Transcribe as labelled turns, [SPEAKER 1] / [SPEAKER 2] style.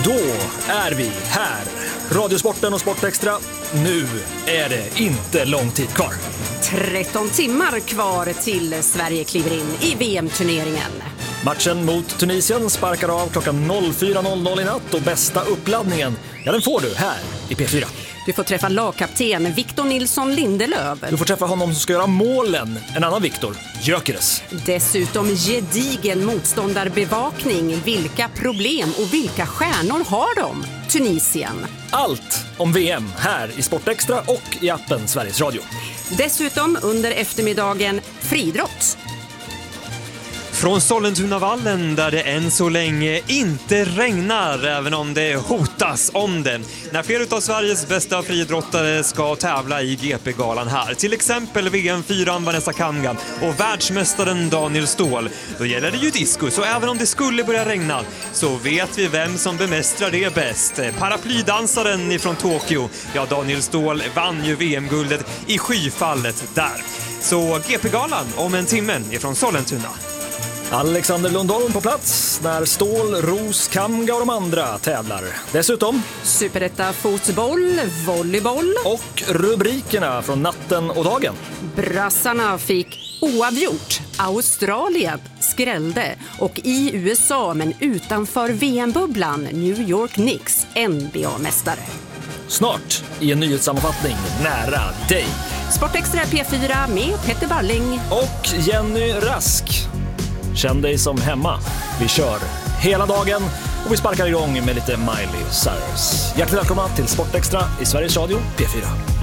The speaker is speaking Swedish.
[SPEAKER 1] Då är vi här. Radiosporten och Sportextra. Nu är det inte lång tid kvar.
[SPEAKER 2] 13 timmar kvar till Sverige kliver in i VM-turneringen.
[SPEAKER 1] Matchen mot Tunisien sparkar av klockan 04.00 i natt och bästa uppladdningen, ja, den får du här i P4.
[SPEAKER 2] Du får träffa lagkapten Victor Nilsson Lindelöf.
[SPEAKER 1] Du får träffa honom som ska göra målen, en annan Victor, Gyökeres.
[SPEAKER 2] Dessutom gedigen motståndarbevakning. Vilka problem och vilka stjärnor har de? Tunisien.
[SPEAKER 1] Allt om VM här i Sportextra och i appen Sveriges Radio.
[SPEAKER 2] Dessutom under eftermiddagen friidrott.
[SPEAKER 3] Från Sollentunavallen där det än så länge inte regnar, även om det hotas om det. När flera av Sveriges bästa friidrottare ska tävla i GP-galan här. Till exempel VM-4 Vanessa Kamgan och världsmästaren Daniel Ståhl. Då gäller det ju diskus, och även om det skulle börja regna så vet vi vem som bemästrar det bäst. Paraplydansaren ifrån Tokyo. Ja, Daniel Ståhl vann ju VM-guldet i skyfallet där. Så GP-galan om en timme ifrån Sollentuna.
[SPEAKER 1] Alexander Lundholm på plats när Ståhl, Ros, Kamga och de andra tävlar. Dessutom
[SPEAKER 2] Superetta fotboll, volleyboll
[SPEAKER 1] och rubrikerna från natten och dagen.
[SPEAKER 2] Brassarna fick oavgjort. Australien skrällde. Och i USA, men utanför VM-bubblan, New York Knicks, NBA-mästare.
[SPEAKER 1] Snart i en nyhetssammanfattning nära dig.
[SPEAKER 2] Sportextra P4 med Petter Balling
[SPEAKER 1] och Jenny Rask. Känn dig som hemma. Vi kör hela dagen och vi sparkar igång med lite Miley Cyrus. Hjärtligt välkomna till Sportextra i Sveriges Radio P4.